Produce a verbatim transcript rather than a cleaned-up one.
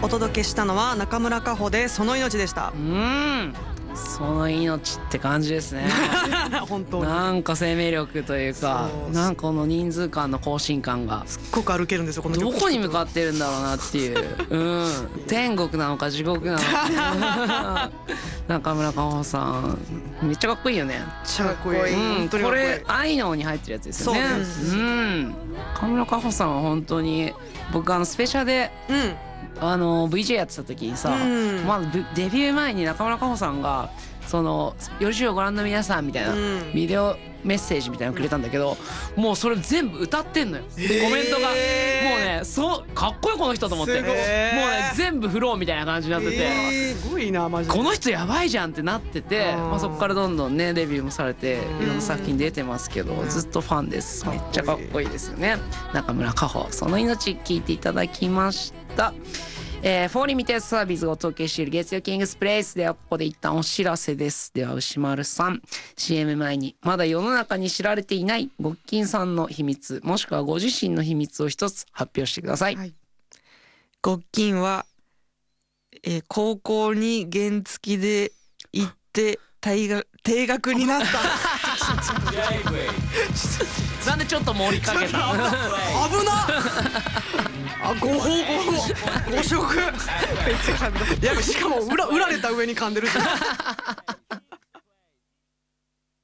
届けしたのは中村佳穂でその命でした。 うーん、その命って感じですね本当になんか生命力というか、なんかこの人数間の更新感がすっごく歩けるんですよこの曲。 どこに向かってるんだろうなっていう、うん、天国なのか地獄なのか中村佳穂さんめっちゃかっこいいよね。 めっちゃかっこいい、 うん、 本当にかっこいい。 これ愛のに入ってるやつですよね。 そうです、 うん、中村佳穂さんは本当に僕あのスペシャでうんあの ブイジェー やってた時にさ、 うんまずデビュー前に中村佳穂さんがその「よろしいよご覧の皆さん」みたいなうんビデオメッセージみたいなのくれたんだけど、もうそれ全部歌ってんのよ、コメントが。もうね、そうかっこいいこの人と思って、もうすごいね全部フローみたいな感じになってて、 えーすごいなマジで。 この人やばいじゃんってなってて、 うんまあ、そこからどんどんねデビューもされてうんいろんな作品出てますけど、ずっとファンです。めっちゃかっこいいですよね。中村佳穂その命聞いていただきました。えー、フォーリミテッドサービスがお届けしている月曜キングスプレイスではここで一旦お知らせです。では牛丸さん シーエム 前にまだ世の中に知られていないごっきんさんの秘密もしくはご自身の秘密を一つ発表してください。 はい、ごっきんは、えー、高校に原付で行って退学定額になったなんでちょっと盛りかけた危なあ、ご報告ご食やばい、しかも裏売られた上に噛んでるじゃん